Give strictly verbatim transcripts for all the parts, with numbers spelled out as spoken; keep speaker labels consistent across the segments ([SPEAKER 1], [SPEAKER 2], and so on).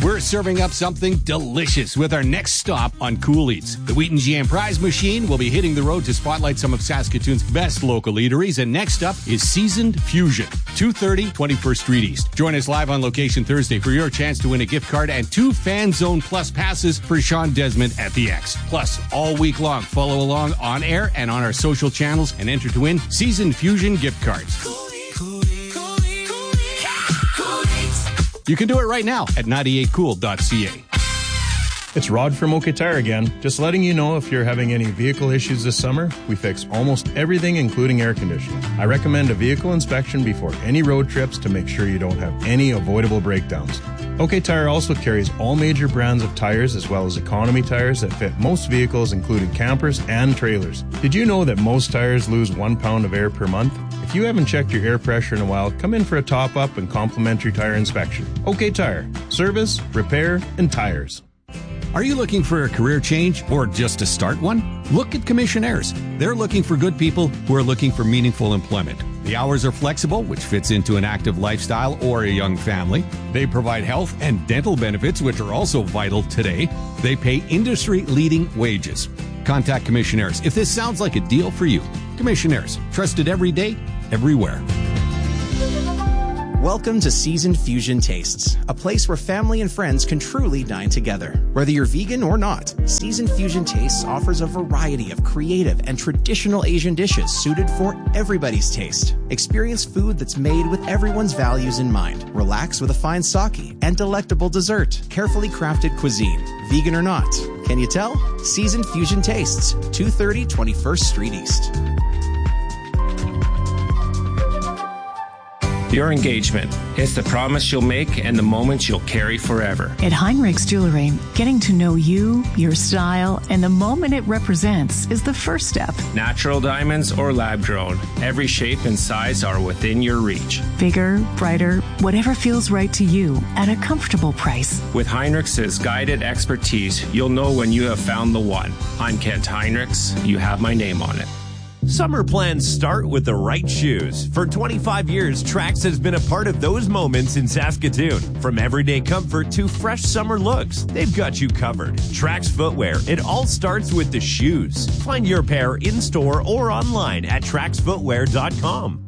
[SPEAKER 1] We're serving up something delicious with our next stop on Cool Eats. The Wheaton G M Prize Machine will be hitting the road to spotlight some of Saskatoon's best local eateries, and next up is Seasoned Fusion, two thirty twenty-first Street East. Join us live on location Thursday for your chance to win a gift card and two Fan Zone Plus passes for Sean Desmond at the X. Plus, all week long, follow along on air and on our social channels and enter to win Seasoned Fusion gift cards. You can do it right now at ninety-eight cool dot c a.
[SPEAKER 2] It's Rod from OK Tire again. Just letting you know if you're having any vehicle issues this summer, we fix almost everything, including air conditioning. I recommend a vehicle inspection before any road trips to make sure you don't have any avoidable breakdowns. OK Tire also carries all major brands of tires as well as economy tires that fit most vehicles, including campers and trailers. Did you know that most tires lose one pound of air per month? If you haven't checked your air pressure in a while, come in for a top-up and complimentary tire inspection. OK Tire. Service, repair, and tires.
[SPEAKER 1] Are you looking for a career change or just to start one? Look at Commissionaires. They're looking for good people who are looking for meaningful employment. The hours are flexible, which fits into an active lifestyle or a young family. They provide health and dental benefits, which are also vital today. They pay industry-leading wages. Contact Commissionaires if this sounds like a deal for you. Commissionaires, trusted every day, everywhere.
[SPEAKER 3] Welcome to Seasoned Fusion Tastes, a place where family and friends can truly dine together. Whether you're vegan or not, Seasoned Fusion Tastes offers a variety of creative and traditional Asian dishes suited for everybody's taste. Experience food that's made with everyone's values in mind. Relax with a fine sake and delectable dessert. Carefully crafted cuisine, vegan or not. Can you tell? Seasoned Fusion Tastes, two thirty twenty-first Street East.
[SPEAKER 4] Your engagement. It's the promise you'll make and the moments you'll carry forever.
[SPEAKER 5] At Heinrichs Jewelry, getting to know you, your style, and the moment it represents is the first step. Natural diamonds or lab-grown, every shape and size are within your reach. Bigger, brighter, whatever feels right to you at a comfortable price. With Heinrichs' guided expertise, you'll know when you have found the one. I'm Kent Heinrichs. You have my name on it.
[SPEAKER 6] Summer plans start with the right shoes. For twenty-five years, Trax has been a part of those moments in Saskatoon. From everyday comfort to fresh summer looks, they've got you covered. Trax Footwear, it all starts with the shoes. Find your pair in-store or online at trax footwear dot com.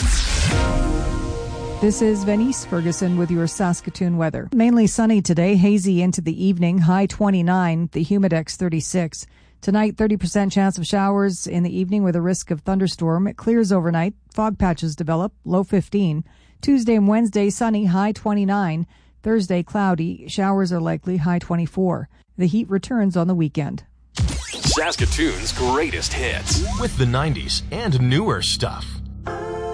[SPEAKER 7] This is Venice Ferguson with your Saskatoon weather. Mainly sunny today, hazy into the evening, high twenty-nine, the humidex thirty-six. Tonight, thirty percent chance of showers in the evening with a risk of thunderstorm. It clears overnight. Fog patches develop, low fifteen. Tuesday and Wednesday, sunny, high twenty-nine. Thursday, cloudy. Showers are likely, high twenty-four. The heat returns on the weekend.
[SPEAKER 8] Saskatoon's greatest hits.
[SPEAKER 9] With the nineties and newer stuff.